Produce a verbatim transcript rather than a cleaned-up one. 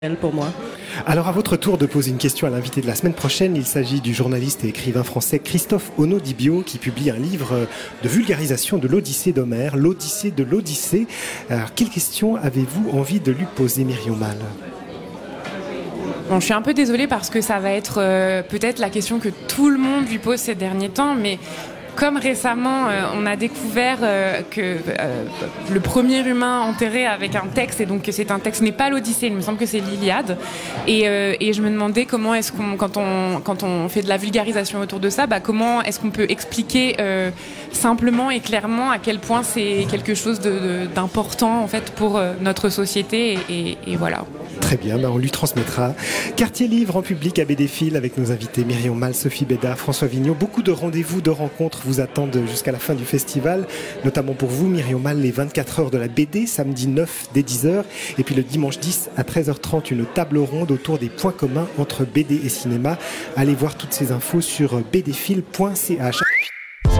pour moi. Alors à votre tour de poser une question à l'invité de la semaine prochaine, il s'agit du journaliste et écrivain français Christophe Onodibio qui publie un livre de vulgarisation de l'Odyssée d'Homère, l'Odyssée de l'Odyssée. Alors quelle question avez-vous envie de lui poser, Myriam Mal ? Bon, je suis un peu désolée parce que ça va être euh, peut-être la question que tout le monde lui pose ces derniers temps, mais comme récemment euh, on a découvert euh, que euh, le premier humain enterré avec un texte, et donc que c'est un texte, n'est pas l'Odyssée, il me semble que c'est l'Iliade, et, euh, et je me demandais comment est-ce qu'on, quand on, quand on fait de la vulgarisation autour de ça, bah, comment est-ce qu'on peut expliquer euh, simplement et clairement à quel point c'est quelque chose de, de, d'important en fait pour euh, notre société, et, et, et voilà. Très bien, ben on lui transmettra. Quartier Livre en public à Bédéfil avec nos invités Myriam Mal, Sophie Bédard, François Vigneault. Beaucoup de rendez-vous, de rencontres vous attendent jusqu'à la fin du festival, notamment pour vous, Myriam Mal, les vingt-quatre heures de la B D, samedi neuf dès dix heures, et puis le dimanche dix à treize heures trente, une table ronde autour des points communs entre B D et cinéma. Allez voir toutes ces infos sur bédéfil point c h.